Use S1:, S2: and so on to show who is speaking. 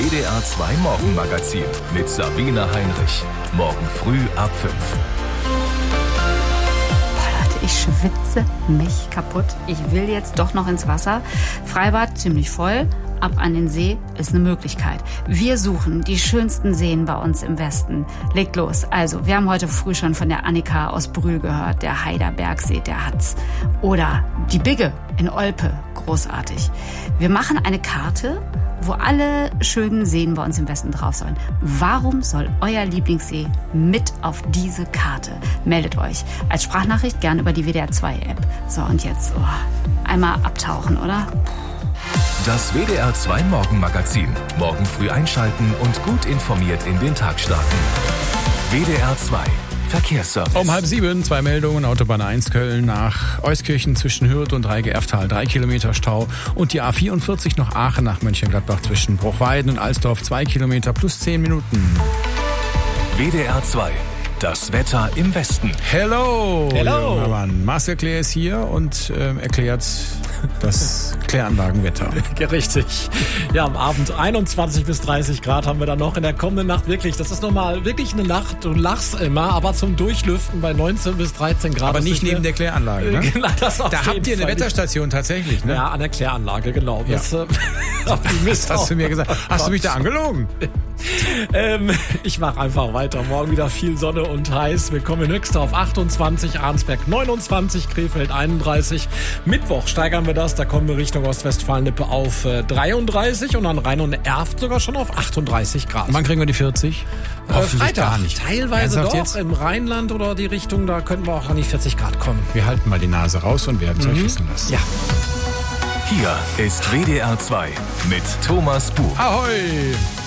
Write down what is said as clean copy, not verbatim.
S1: WDR 2 Morgenmagazin mit Sabine Heinrich. Morgen früh ab 5.
S2: Ich schwitze mich kaputt. Ich will jetzt doch noch ins Wasser. Freibad ziemlich voll. Ab an den See ist eine Möglichkeit. Wir suchen die schönsten Seen bei uns im Westen. Legt los. Also, wir haben heute früh schon von der Annika aus Brühl gehört. Der Heiderbergsee, der hat's. Oder die Bigge in Olpe. Großartig. Wir machen eine Karte, wo alle schönen Seen bei uns im Westen drauf sollen. Warum soll euer Lieblingssee mit auf diese Karte? Meldet euch als Sprachnachricht gern über die WDR 2 App. So, und jetzt einmal abtauchen, oder?
S1: Das WDR 2 Morgenmagazin. Morgen früh einschalten und gut informiert in den Tag starten. WDR 2 Verkehrsservice.
S3: Um 6:30, 2 Meldungen. Autobahn 1 Köln nach Euskirchen zwischen Hürth und Reige-Erftal 3 Kilometer Stau. Und die A44 nach Aachen nach Mönchengladbach zwischen Bruchweiden und Alsdorf 2 Kilometer plus 10 Minuten.
S1: WDR 2. Das Wetter im Westen.
S3: Hello! Junger Mann. Marcel Claire ist hier und erklärt das Kläranlagenwetter.
S4: Ja, richtig. Ja, am Abend 21 bis 30 Grad haben wir dann noch in der kommenden Nacht. Wirklich, das ist nochmal wirklich eine Nacht. Du lachst immer, aber zum Durchlüften bei 19 bis 13 Grad.
S3: Aber nicht neben der Kläranlage, ne?
S4: Genau, das auf
S3: da habt ihr eine
S4: Fall.
S3: Wetterstation tatsächlich, ne?
S4: Ja, an der Kläranlage, genau.
S3: Ja.
S4: Das
S3: hast du mir gesagt. Hast du mich da angelogen?
S4: Ich mache einfach weiter. Morgen wieder viel Sonne und heiß. Wir kommen in Höchste auf 28, Arnsberg 29, Krefeld 31. Mittwoch steigern wir das. Da kommen wir Richtung Ostwestfalen-Lippe auf 33 und an Rhein und Erft sogar schon auf 38 Grad.
S3: Und wann kriegen wir die 40?
S4: Freitag.
S3: Gar nicht.
S4: Teilweise
S3: Ernsthaft
S4: doch.
S3: jetzt?
S4: Im Rheinland oder die Richtung, da könnten wir auch an die 40 Grad kommen.
S3: Wir halten mal die Nase raus und werden es euch wissen lassen.
S4: Ja.
S1: Hier ist WDR 2 mit Thomas Buch.
S3: Ahoi!